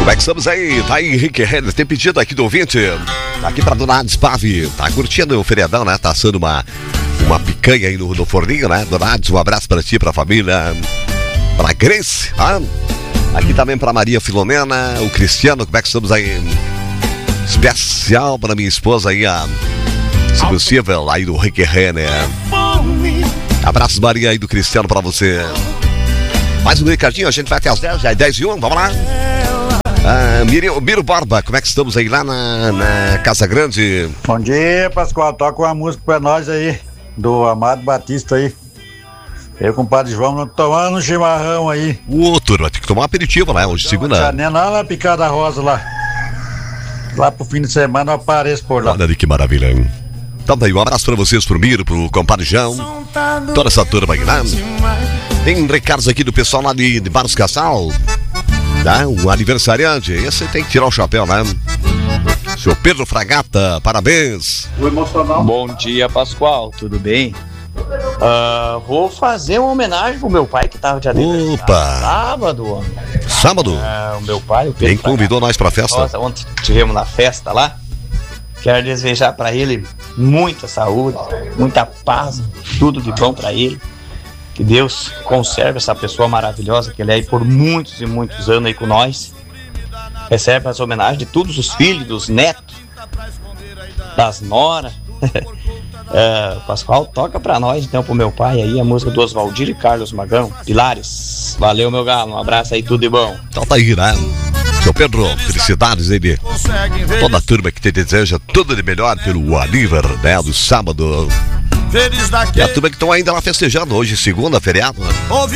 Como é que estamos aí? Tá aí, Henrique Renner, tem pedido aqui do ouvinte. Tá aqui pra Dona Ades Pave. Tá curtindo o feriadão, né? Tá assando uma picanha aí no forninho, né? Dona Ades, um abraço pra ti, pra família. Pra Grace, tá? Aqui também pra Maria Filomena, o Cristiano, como é que estamos aí? Especial pra minha esposa aí, se possível, aí do Henrique Renner. Abraço, Maria, aí do Cristiano pra você. Mais um recadinho, a gente vai até as 10, já é 10 e 1, vamos lá. Miro Barba, como é que estamos aí lá na Casa Grande? Bom dia, Pascoal, toca uma música pra nós aí, do Amado Batista aí. Eu com o Padre João tomando um chimarrão aí. Turma, tem que tomar um aperitivo lá, hoje segunda. Canela lá na Picada Rosa lá. Lá pro fim de semana eu apareço por lá. Olha que maravilha, hein? Então daí, um abraço pra vocês, pro Miro, pro compadre João, toda essa turma aí, né? Tem recados aqui do pessoal lá de Barros Cassal, tá? Um aniversariante, esse tem que tirar o chapéu, né? Seu Pedro Fragata, parabéns. Bom dia, Pascoal, tudo bem? Vou fazer uma homenagem pro meu pai que tava de aniversário. Opa! Sábado? O meu pai, o Pedro Quem convidou nós pra festa? Nossa, ontem tivemos na festa lá. Quero desejar pra ele muita saúde, muita paz, tudo de bom pra ele. Que Deus conserve essa pessoa maravilhosa que ele é aí por muitos e muitos anos aí com nós. Recebe as homenagens de todos os filhos, dos netos, das noras. Pascoal, toca pra nós então, pro meu pai aí, a música do Oswaldir e Carlos Magão, Pilares. Valeu, meu galo, um abraço aí, tudo de bom. Então tá aí, né? Seu Pedro, felicidades aí de toda a turma que te deseja tudo de melhor pelo aniversário, né, do sábado. E a turma que estão ainda lá festejando hoje, segunda, feriado, né?